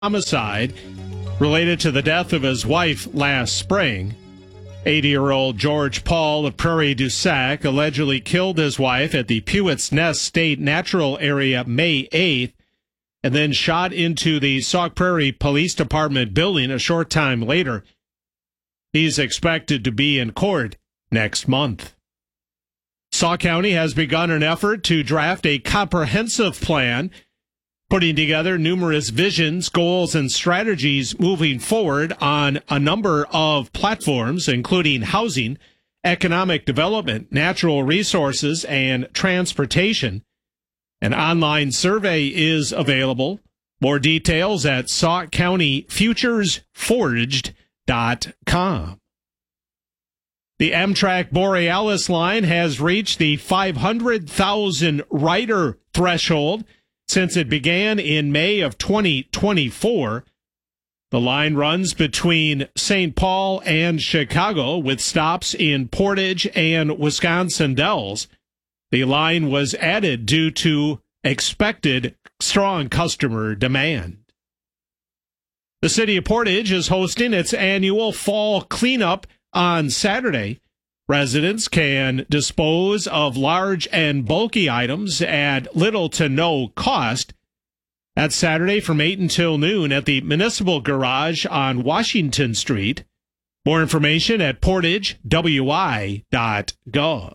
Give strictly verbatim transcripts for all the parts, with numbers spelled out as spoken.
homicide related to the death of his wife last spring. eighty-year-old George Paul of Prairie du Sac allegedly killed his wife at the Pewett's Nest State Natural Area May eighth and then shot into the Sauk Prairie Police Department building a short time later. He's expected to be in court next month. Sauk County has begun an effort to draft a comprehensive plan, putting together numerous visions, goals, and strategies moving forward on a number of platforms, including housing, economic development, natural resources, and transportation. An online survey is available. More details at sauk county futures forged dot com. The Amtrak Borealis line has reached the five hundred thousand rider threshold since it began in May of twenty twenty-four. The line runs between Saint Paul and Chicago with stops in Portage and Wisconsin Dells. The line was added due to expected strong customer demand. The city of Portage is hosting its annual fall cleanup on Saturday. Residents can dispose of large and bulky items at little to no cost. That's Saturday from eight until noon at the Municipal Garage on Washington Street. More information at portage w i dot gov.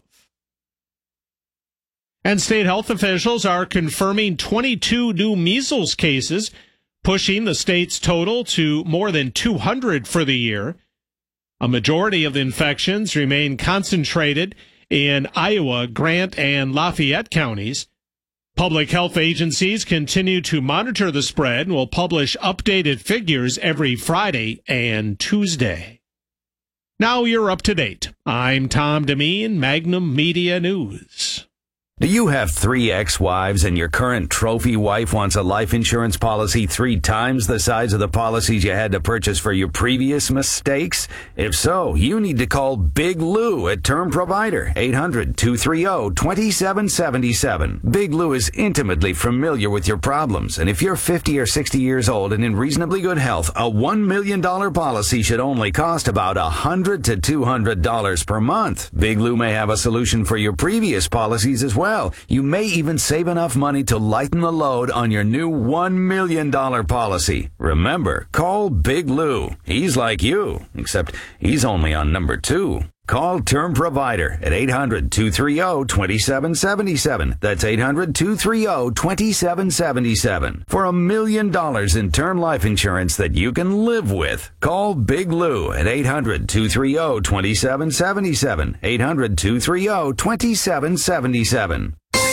And state health officials are confirming twenty-two new measles cases, pushing the state's total to more than two hundred for the year. A majority of the infections remain concentrated in Iowa, Grant, and Lafayette counties. Public health agencies continue to monitor the spread and will publish updated figures every Friday and Tuesday. Now you're up to date. I'm Tom Demeen, Magnum Media News. Do you have three ex-wives and your current trophy wife wants a life insurance policy three times the size of the policies you had to purchase for your previous mistakes? If so, you need to call Big Lou at Term Provider, eight hundred, two three zero, two seven seven seven. Big Lou is intimately familiar with your problems, and if you're fifty or sixty years old and in reasonably good health, a one million dollars policy should only cost about one hundred to two hundred dollars per month. Big Lou may have a solution for your previous policies as well. Well, you may even save enough money to lighten the load on your new one million dollars policy. Remember, call Big Lou. He's like you, except he's only on number two. Call Term Provider at eight hundred, two three zero, two seven seven seven. That's eight hundred, two three zero, two seven seven seven. For a million dollars in term life insurance that you can live with. Call Big Lou at eight hundred, two three zero, two seven seven seven. eight hundred, two three zero, two seven seven seven.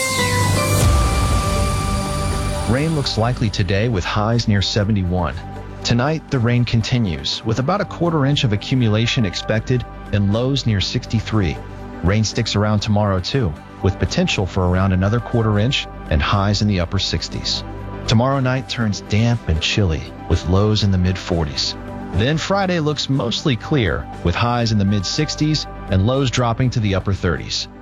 Rain looks likely today with highs near seventy-one. Tonight, the rain continues, with about a quarter inch of accumulation expected and lows near sixty-three. Rain sticks around tomorrow, too, with potential for around another quarter inch and highs in the upper sixties. Tomorrow night turns damp and chilly, with lows in the mid-forties. Then Friday looks mostly clear, with highs in the mid-sixties and lows dropping to the upper thirties.